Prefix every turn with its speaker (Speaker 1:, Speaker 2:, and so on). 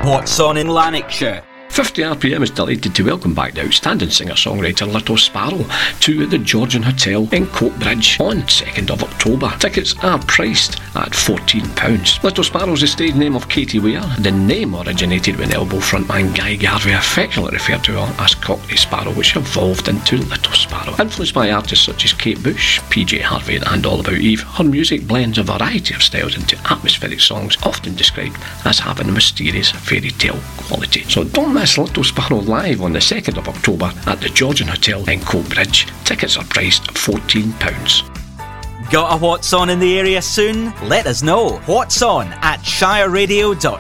Speaker 1: What's on in Lanarkshire?
Speaker 2: 50rpm is delighted to welcome back the outstanding singer-songwriter Little Sparrow to the Georgian Hotel in Coatbridge on 2nd of October. Tickets are priced at £14. Little Sparrow is the stage name of Katie Weir. The name originated when Elbow frontman Guy Garvey affectionately referred to her as Cockney Sparrow, which evolved into Little Sparrow. Influenced by artists such as Kate Bush, PJ Harvey and All About Eve, her music blends a variety of styles into atmospheric songs, often described as having a mysterious fairy tale quality. So don't miss Little Sparrow live on the 2nd of October at the Georgian Hotel in Coatbridge. Tickets are priced at £14.
Speaker 1: Got a What's On in the area soon? Let us know. What's On at shireradio.co.uk.